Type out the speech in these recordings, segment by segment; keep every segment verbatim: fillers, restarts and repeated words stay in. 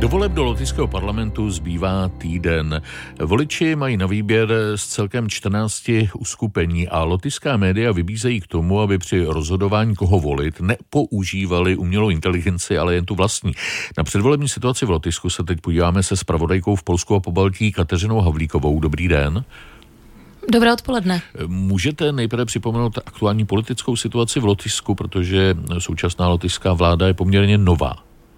Do voleb do lotyšského parlamentu zbývá týden. Voliči mají na výběr z celkem čtrnácti uskupení a lotyšská média vybízejí k tomu, aby při rozhodování, koho volit, nepoužívali umělou inteligenci, ale jen tu vlastní. Na předvolební situaci v Lotyšsku se teď podíváme se zpravodajkou v Polsku a Pobaltí Kateřinou Havlíkovou. Dobrý den. Dobré odpoledne. Můžete nejprve připomenout aktuální politickou situaci v Lotyšsku, protože současná lotyšská vláda je poměrně nová.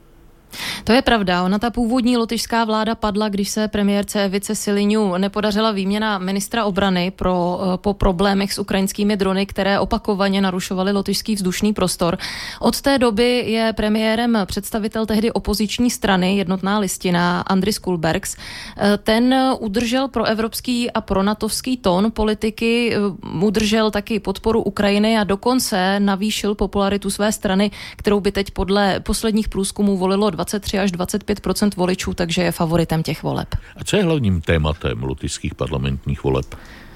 To je pravda. Ona ta původní lotyšská vláda padla, když se premiérce Vice Siliňu nepodařila výměna ministra obrany pro, po problémech s ukrajinskými drony, které opakovaně narušovaly lotyšský vzdušný prostor. Od té doby je premiérem představitel tehdy opoziční strany Jednotná listina Andris Kulbergs. Ten udržel pro evropský a pro natovský tón politiky, udržel taky podporu Ukrajiny a dokonce navýšil popularitu své strany, kterou by teď podle posledních průzkumů volilo dvacet tři až dvacet pět procent voličů, takže je favoritem těch voleb. A co je hlavním tématem lotyšských parlamentních voleb?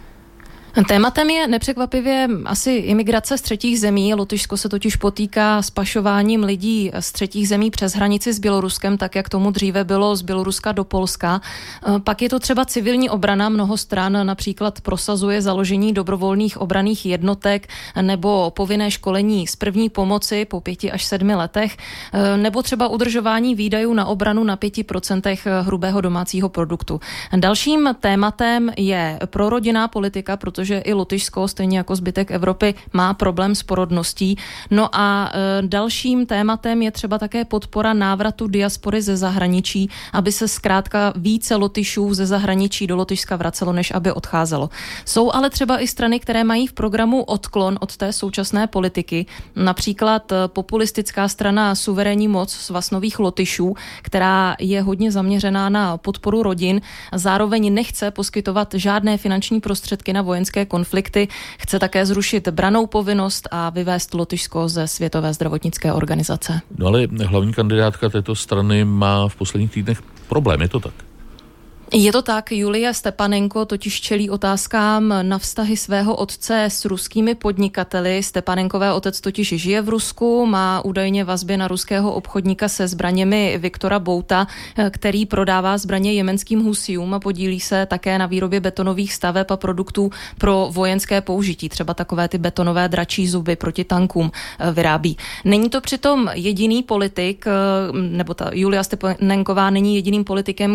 Tématem je nepřekvapivě asi imigrace z třetích zemí. Lotyšsko se totiž potýká s pašováním lidí z třetích zemí přes hranici s Běloruskem, tak jak tomu dříve bylo z Běloruska do Polska. Pak je to třeba civilní obrana. Mnoho stran například prosazuje založení dobrovolných obranných jednotek nebo povinné školení z první pomoci po pěti až sedmi letech, nebo třeba udržování výdajů na obranu na pěti procentech hrubého domácího produktu. Dalším tématem je prorodinná politika, protože protože i Lotyšsko, stejně jako zbytek Evropy, má problém s porodností. No a e, dalším tématem je třeba také podpora návratu diaspory ze zahraničí, aby se zkrátka více Lotyšů ze zahraničí do Lotyšska vracelo, než aby odcházelo. Jsou ale třeba i strany, které mají v programu odklon od té současné politiky. Například populistická strana Suverénní moc Svaz nových Lotyšů, která je hodně zaměřená na podporu rodin, zároveň nechce poskytovat žádné finanční prostředky na vojenské konflikty, chce také zrušit brannou povinnost a vyvést Lotyšsko ze Světové zdravotnické organizace. No ale hlavní kandidátka této strany má v posledních týdnech problém, je to tak? Je to tak, Julia Stepanenko totiž čelí otázkám na vztahy svého otce s ruskými podnikateli. Stepanenkové otec totiž žije v Rusku, má údajně vazby na ruského obchodníka se zbraněmi Viktora Bouta, který prodává zbraně jemenským Husijům a podílí se také na výrobě betonových staveb a produktů pro vojenské použití. Třeba takové ty betonové dračí zuby proti tankům vyrábí. Není to přitom jediný politik, nebo ta Julia Stepanenková není jediným politikem,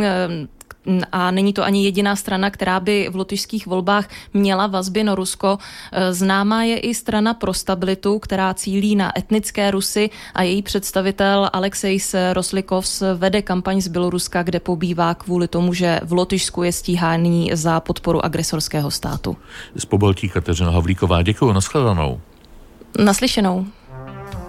a není to ani jediná strana, která by v lotyšských volbách měla vazby na Rusko. Známá je i strana Pro stabilitu, která cílí na etnické Rusy a její představitel Alexejs Roslikovs vede kampaň z Běloruska, kde pobývá kvůli tomu, že v Lotyšsku je stíhání za podporu agresorského státu. Z Pobaltí Kateřina Havlíková, děkuji, nashledanou. Naslyšenou.